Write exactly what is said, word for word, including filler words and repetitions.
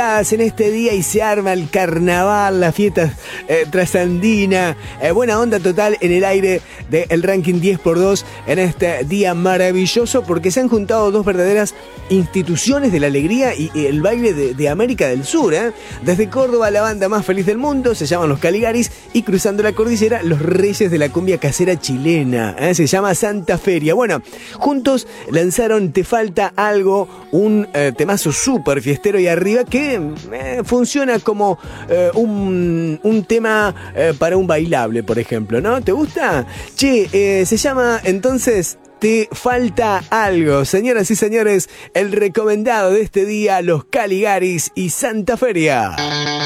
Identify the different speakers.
Speaker 1: en este día y se arma el carnaval, la fiesta eh, trasandina, eh, buena onda total en el aire del ranking diez por dos en este día maravilloso, porque se han juntado dos verdaderas instituciones de la alegría y, y el baile de, de América del Sur, ¿eh? Desde Córdoba, la banda más feliz del mundo, se llaman los Caligaris, y cruzando la cordillera, los reyes de la cumbia casera chilena, ¿eh? Se llama Santa Feria. Bueno, juntos lanzaron Te Falta Algo, un eh, temazo súper fiestero y arriba que eh, funciona como eh, un, un tema eh, para un bailable, por ejemplo, ¿no? ¿Te gusta? Che, eh, se llama entonces Te Falta Algo. Señoras y señores, el recomendado de este día, los Caligaris y Santa Feria.